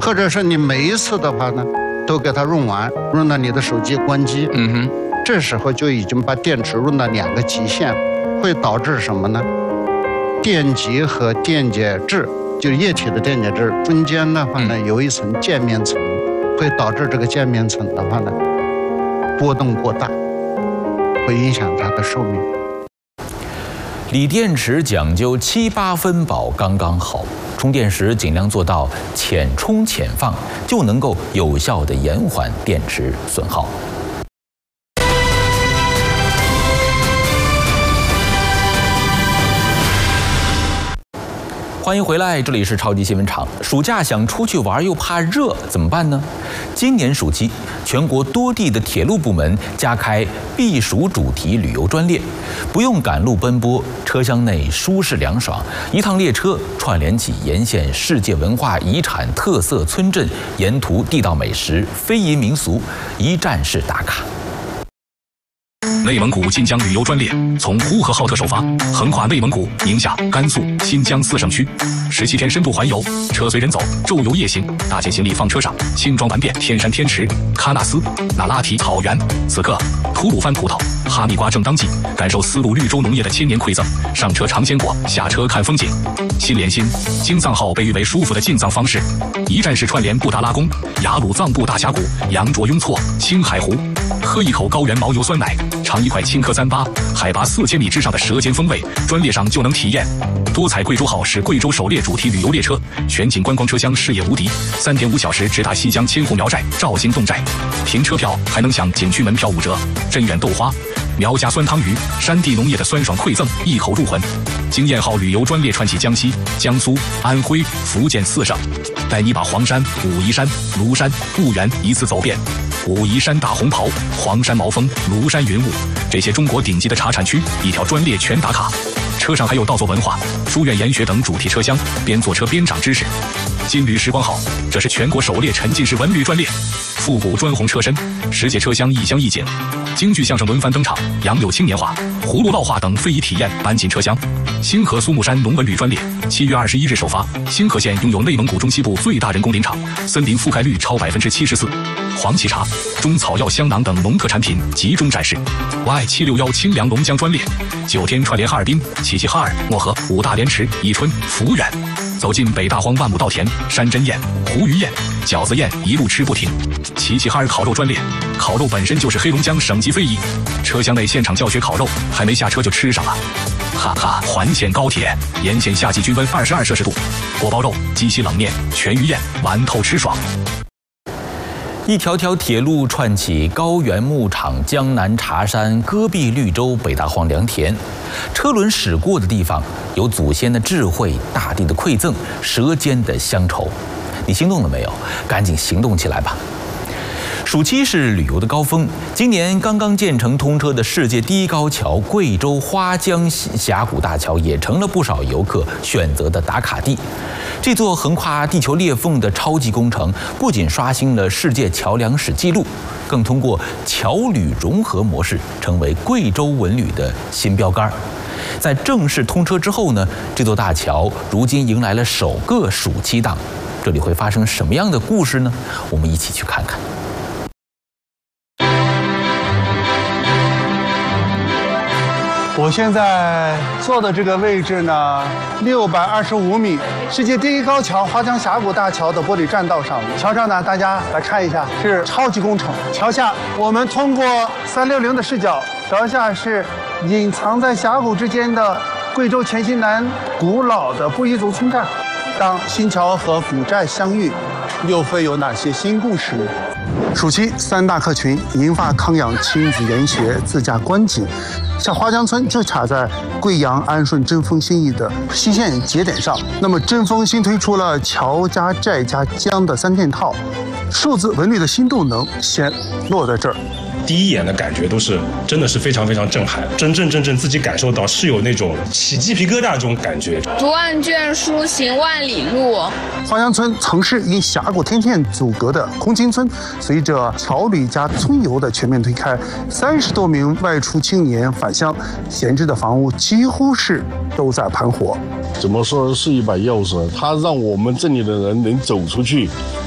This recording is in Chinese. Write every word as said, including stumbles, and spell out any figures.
或者是你每一次的话呢，都给它用完，用到你的手机关机， 嗯哼， 这时候就已经把电池用到两个极限，会导致什么呢？电极和电解质，就是液体的电解质中间的话呢，有一层渐面层，会导致这个渐面层的话呢，波动过大，会影响它的寿命。 锂电池讲究七八分饱刚刚好，充电时尽量做到浅充浅放，就能够有效地延缓电池损耗。欢迎回来，这里是超级新闻场。暑假想出去玩又怕热，怎么办呢？今年暑期，全国多地的铁路部门加开避暑主题旅游专列，不用赶路奔波，车厢内舒适凉爽，一趟列车串联起沿线世界文化遗产特色村镇，沿途地道美食、非遗民俗，一站式打卡。 内蒙古晋江旅游专列从呼和浩特首发，横跨内蒙古、宁夏、甘肃、新疆四省区，十七天深度环游，车随人走，昼游夜行，大件行李放车上，轻装完遍天山天池、喀纳斯、那拉提草原。此刻，吐鲁番葡萄、哈密瓜正当季，感受丝路绿洲农业的千年馈赠。上车尝鲜果，下车看风景。心连心，京藏号被誉为舒服的进藏方式，一站式串联布达拉宫、雅鲁藏布大峡谷、羊卓雍措、青海湖。喝一口高原牦牛酸奶，尝一块青稞糌粑，海拔四千米之上的舌尖风味，专列上就能体验。多彩贵州号是贵州首列主题旅游列车，全景观光车厢视野无敌，三点五小时直达西江千户苗寨、肇兴侗寨。凭车票还能享景区门票五折，镇远豆花、苗家酸汤鱼，山地农业的酸爽馈赠，一口入魂。经验号旅游专列串起江西、江苏、安徽、福建四省，带你把黄山、武夷山、庐山、婺源一次走遍。武夷山大红袍，黄山毛峰，庐山云雾，这些中国顶级的茶产区，一条专列全打卡。车上还有稻作文化、书院研学等主题车厢，边坐车边长知识。金旅时光号，这是全国首列沉浸式文旅专列，复古砖红车身，十节车厢一厢一景，京剧相声轮番登场，杨柳青年画、葫芦烙画等非遗体验搬进车厢。星河苏木山农文旅专列，七月二十一日首发。星河县拥有内蒙古中西部最大人工林场，森林覆盖率超百分之七十四。黄芪茶、中草药香囊等农特产品集中展示。Y 七六幺清凉龙江专列，九天串联哈尔滨、齐齐哈尔、漠河、五大连池、宜春、抚远。走进北大荒万亩稻田，山珍宴、湖鱼宴、饺子宴一路吃不停。齐齐哈尔烤肉专列，烤肉本身就是黑龙江省级非遗，车厢内现场教学烤肉，还没下车就吃上了。哈哈，环线高铁沿线夏季均温二十二摄氏度，锅包肉、鸡西冷面、全鱼宴，玩透吃爽。 一条条铁路串起高原牧场、江南茶山、戈壁绿洲、北大荒良田，车轮驶过的地方，有祖先的智慧、大地的馈赠、舌尖的乡愁。你心动了没有？赶紧行动起来吧！暑期是旅游的高峰，今年刚刚建成通车的世界第一高桥贵州花江峡谷大桥，也成了不少游客选择的打卡地。这座横跨地球裂缝的超级工程，不仅刷新了世界桥梁史纪录，更通过桥旅融合模式，成为贵州文旅的新标杆。在正式通车之后呢，这座大桥如今迎来了首个暑期档，这里会发生什么样的故事呢？我们一起去看看。 我现在坐的这个位置呢，六百二十五米，世界第一高桥花江峡谷大桥的玻璃栈道上。桥上呢，大家来看一下，是超级工程。桥下，我们通过三六零的视角，桥下是隐藏在峡谷之间的贵州黔西南古老的布依族村寨。当新桥和古寨相遇，又会有哪些新故事？暑期三大客群：银发康养、亲子研学、自驾观景。像花江村就卡在贵阳安顺针锋新义的西线节点上。那么针锋新推出了桥加寨加江的三件套，数字文旅的新动能先落在这儿。 第一眼的感觉都是真的是非常非常震撼，真正真正自己感受到是有那种起鸡皮疙瘩这种感觉。 读万卷书，行万里路。 花江村曾是因峡谷天堑阻隔的空心村，随着桥旅加村游的全面推开，三十多名外出青年返乡，闲置的房屋几乎是都在盘活。 怎么说是一把钥匙？它让我们这里的人能走出去，